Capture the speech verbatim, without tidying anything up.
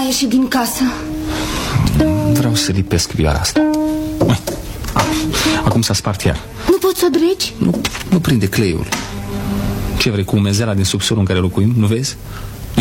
ieșit din casă. Vreau să lipesc vioara asta. Acum s-a spart iar. Nu poți să o dregi? Nu, nu prinde cleiul. Ce vrei, cu umezela din subsolul în care locuim, nu vezi?